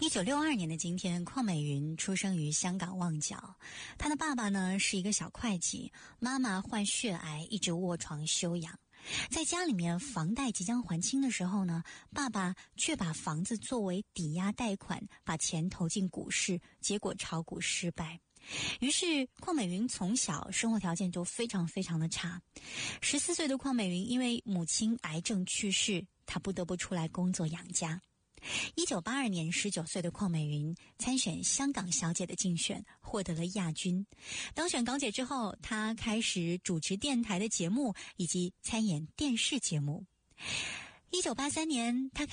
1962年的今天，邝美云出生于香港旺角。她的爸爸呢是一个小会计，妈妈患血癌，一直卧床休养。在家里面房贷即将还清的时候呢，爸爸却把房子作为抵押贷款，把钱投进股市，结果炒股失败。于是邝美云从小生活条件就非常非常的差。14岁的邝美云因为母亲癌症去世，她不得不出来工作养家。1982年19岁的邝美云参选香港小姐的竞选，获得了亚军。当选港姐之后，她开始主持电台的节目以及参演电视节目。1983年她